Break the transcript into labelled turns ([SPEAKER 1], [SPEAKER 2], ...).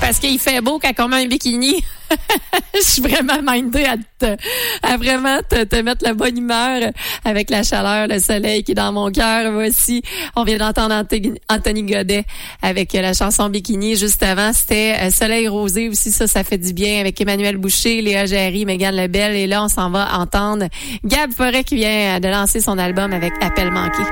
[SPEAKER 1] parce qu'il fait beau quand on met un bikini. Je suis vraiment mindée à vraiment te mettre la bonne humeur avec la chaleur, le soleil qui est dans mon cœur. Voici, on vient d'entendre Anthony Godet avec la chanson Bikini. Juste avant, c'était Soleil rosé aussi. Ça fait du bien avec Emmanuel Boucher, Léa Jarry, Mégane Lebel. Et là, on s'en va entendre Gab Forêt qui vient de lancer son album avec Appel manqué.